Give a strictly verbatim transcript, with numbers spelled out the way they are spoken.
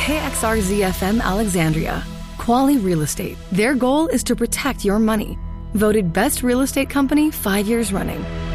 K X R Z F M Alexandria. Quali Real Estate. Their goal is to protect your money. Voted best real estate company five years running.